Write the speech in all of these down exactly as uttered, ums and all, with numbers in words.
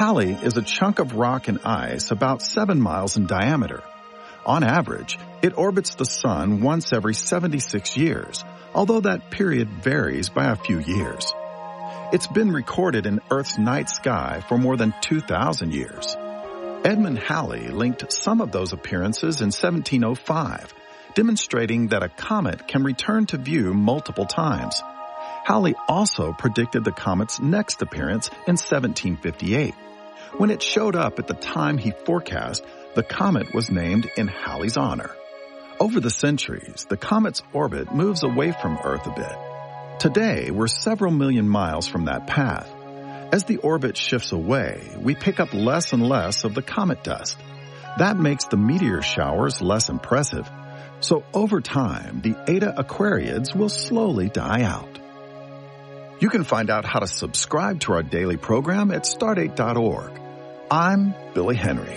Halley is a chunk of rock and ice about seven miles in diameter. On average, it orbits the Sun once every seventy-six years, although that period varies by a few years. It's been recorded in Earth's night sky for more than two thousand years. Edmund Halley linked some of those appearances in seventeen oh five, demonstrating that a comet can return to view multiple times. Halley also predicted the comet's next appearance in seventeen fifty-eight. When it showed up at the time he forecast, the comet was named in Halley's honor. Over the centuries, the comet's orbit moves away from Earth a bit. Today, we're several million miles from that path. As the orbit shifts away, we pick up less and less of the comet dust. That makes the meteor showers less impressive. So over time, the Eta Aquariids will slowly die out. You can find out how to subscribe to our daily program at stardate dot org. I'm Billy Henry.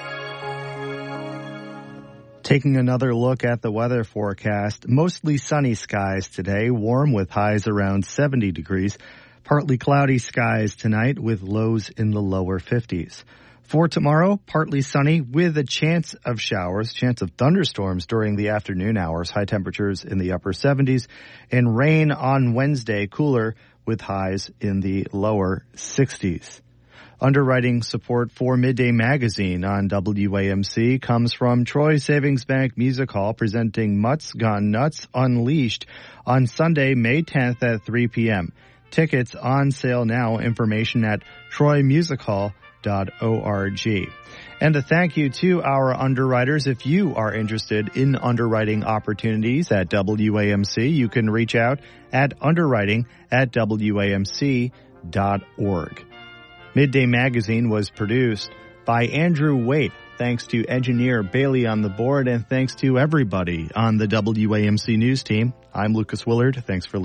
Taking another look at the weather forecast, mostly sunny skies today, warm with highs around seventy degrees. Partly cloudy skies tonight with lows in the lower fifties. For tomorrow, partly sunny with a chance of showers, chance of thunderstorms during the afternoon hours, high temperatures in the upper seventies, and rain on Wednesday, cooler with highs in the lower sixties. Underwriting support for Midday Magazine on W A M C comes from Troy Savings Bank Music Hall, presenting Mutts Gone Nuts Unleashed on Sunday, May tenth at three p.m. Tickets on sale now. Information at troy music hall dot org. And a thank you to our underwriters. If you are interested in underwriting opportunities at W A M C, you can reach out at underwriting at W A M C dot org. Midday Magazine was produced by Andrew Waite. Thanks to engineer Bailey on the board, and thanks to everybody on the W A M C News team. I'm Lucas Willard. Thanks for listening.